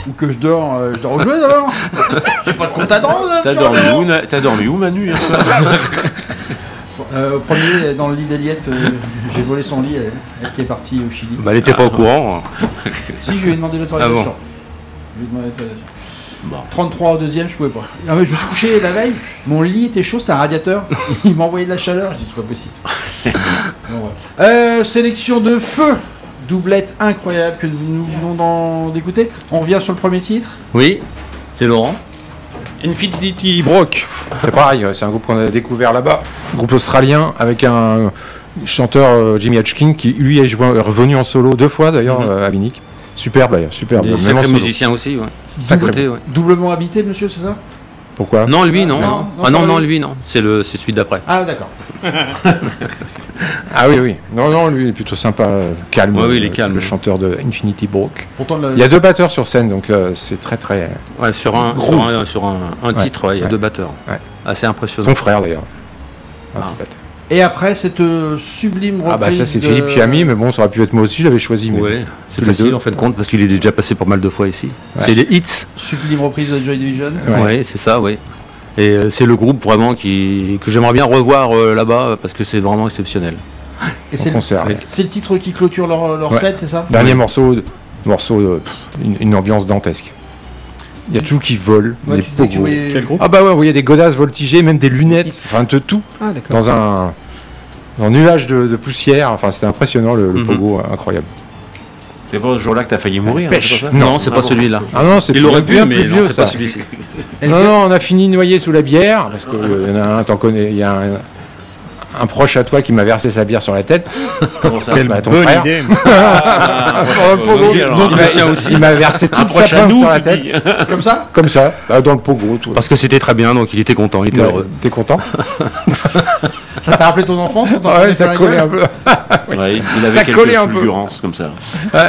ou que je dors au jouet d'abord. J'ai pas de compte à rendre. T'as dormi où, Manu, hier soir? Au premier, dans le lit d'Eliette, j'ai volé son lit, elle qui est partie au Chili. Bah, elle était pas au courant. Si, je lui ai demandé l'autorisation. Ah bon. Je lui ai demandé l'autorisation. Bon. 33 au deuxième, je pouvais pas. Ah ouais, je me suis couché la veille, mon lit était chaud, c'était un radiateur. Il m'a envoyé de la chaleur, j'ai dit c'est pas possible. Bon, ouais. Sélection de feu, doublette incroyable que nous venons d'écouter. On revient sur le premier titre. Oui, c'est Laurent. Infinity Broke. C'est pareil, c'est un groupe qu'on a découvert là-bas, un groupe australien avec un chanteur Jimmy Hodgkin qui lui est revenu en solo 2 fois d'ailleurs à Munich. Superbe d'ailleurs, superbe. Des sacrés musiciens aussi, ouais. Sacré. Ouais. Doublement habité, monsieur, c'est ça? Pourquoi? Non, lui, non. non, Lui, non. C'est celui d'après. Ah, d'accord. Ah oui. Non, lui il est plutôt sympa, calme. Ouais, oui, il est calme. Le chanteur de Infinity Broke. Pourtant, Il y a 2 batteurs sur scène, donc c'est très très. Ouais, sur un titre, ouais, il y a 2 batteurs. Ouais. Assez impressionnant. Son frère d'ailleurs. Et après, cette sublime reprise. Ah bah ça c'est Philippe qui a mis, mais bon, ça aurait pu être moi aussi, je l'avais choisi. Mais Ouais, c'est facile en fin de compte parce qu'il est déjà passé pas mal de fois ici. Ouais. C'est les hits. Sublime reprise de Joy Division. Ouais. Ouais, c'est ça, oui. Et c'est le groupe vraiment que j'aimerais bien revoir là-bas parce que c'est vraiment exceptionnel. Et en concert. c'est le titre qui clôture leur Ouais. set, c'est ça? Dernier morceau, une ambiance dantesque. Il y a tout qui vole. Ouais, des tu disais que tu pogos. voyais- Quel groupe? Ah bah ouais, vous voyez des godasses voltigées, même des lunettes, enfin de tout, Ah, d'accord. dans un nuage de poussière. Enfin, c'était impressionnant le pogo, incroyable. C'est pas ce jour-là que t'as failli mourir? Pêche. c'est pas ça Non, c'est pas bon. celui-là. Ah non, c'est Il aurait bien pu, plus mais vieux, non, c'est ça. pas celui-ci. Non, on a fini noyé sous la bière, parce qu'il y en a un, t'en connais, il y a un proche à toi qui m'a versé sa bière sur la tête. Comment ça? Bah, ton Bonne frère. idée. Donc, il m'a versé toute sa Approche à plainte nous, sur la Pipi. tête. Comme ça? Comme ça, dans le pogo. Tout. Parce que c'était très bien, donc il était content, il était heureux. T'es content? Ça t'a rappelé ton enfance? Ouais, ça collait un peu. Ouais, il avait Ça quelques collait un peu. fulgurances comme ça.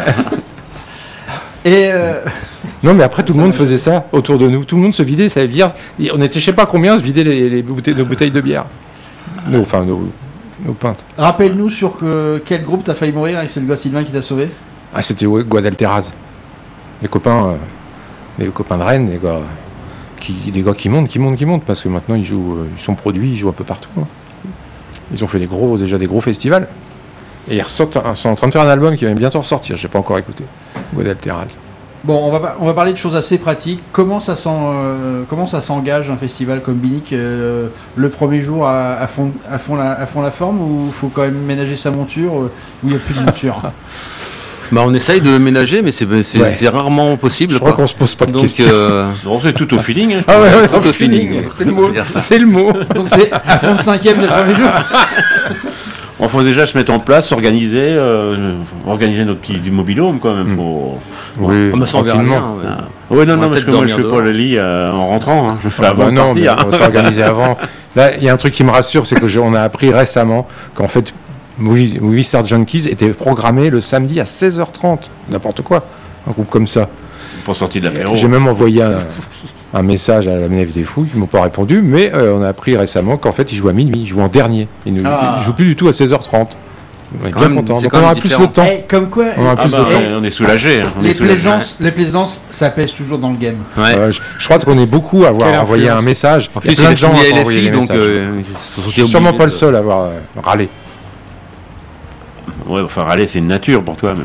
Et Non, mais après, tout le monde faisait ça autour de nous. Tout le monde se vidait sa bière. On était, je sais pas combien, se vider nos bouteilles de bière. Nos pintes. rappelle-nous sur quel groupe t'as failli mourir et que c'est le gars Sylvain qui t'a sauvé? Ah, c'était Guadalteraz. Des copains de Rennes, des gars qui montent, parce que maintenant ils sont produits, ils jouent un peu partout. Hein. Ils ont fait déjà des gros festivals. Et ils sont en train de faire un album qui va bientôt ressortir. Je n'ai pas encore écouté. Guadalteraz. Bon, on va parler de choses assez pratiques. Comment ça s'engage un festival comme Binic le premier jour à fond la forme, ou il faut quand même ménager sa monture, ou il n'y a plus de monture? Bah, on essaye de ménager, mais c'est rarement possible. Je crois qu'on se pose pas de Donc, questions. Non, c'est tout au feeling. Hein. Ah ouais, tout au feeling. C'est le mot. Dire ça. C'est le mot. Donc c'est à fond le cinquième le premier jour. On faut déjà se mettre en place, organiser notre petit mobilhome quand même. Oui, Ah, bah, ça, on verra tranquillement. bien, ouais. Oui, non, On va parce peut-être que moi je dormir fais pas dehors. le lit en rentrant. Hein. Je fais Ah avant bah de non, mais partir. on s'est organisé avant. Là, il y a un truc qui me rassure, c'est que on a appris récemment qu'en fait, Movie Star Junkies était programmé le samedi à 16h30. N'importe quoi. Un groupe comme ça. Pour sortir de l'affaire. J'ai même envoyé un message à la MNF des Fous, ils m'ont pas répondu, mais on a appris récemment qu'en fait, ils jouent à minuit, ils jouent en dernier. Ils jouent plus du tout à 16h30. On est Quand bien même, content. c'est Donc quand on aura même plus différent. le temps. Eh, comme quoi, On aura plus de temps. On est soulagé. Hein. On les est soulagé. plaisances, ça pèse toujours dans le game. Ouais. Je crois qu'on est beaucoup à avoir Quelle envoyé influence. un message. En Il y a plus, plein il de gens a qui signé ont à envoyé LFI, des donc messages. ils se sont Je suis sûrement pas le seul à avoir râlé. Ouais, enfin, râler, c'est une nature pour toi. Mais...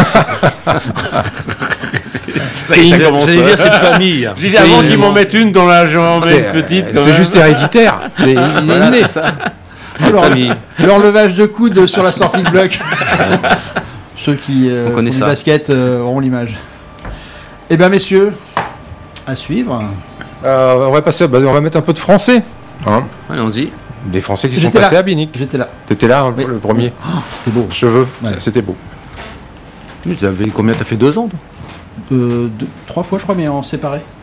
J'allais dire, c'est de famille. J'ai dit avant qu'ils m'en mettent une dans la jambe, C'est petite. quand c'est même. juste héréditaire. C'est inné. Famille. L'enlevage de coude sur la sortie de bloc. Ceux qui font connaît du ça. basket auront l'image. Eh bien, messieurs, à suivre. On va passer. On va mettre un peu de français. Hein, Allons-y. des Français qui sont J'étais passés là. à Binic. J'étais là. T'étais là, Oui. le premier. C'était beau. Cheveux, Ouais. c'était beau. Combien t'as fait 2 ans toi 3 fois, je crois, mais en séparé.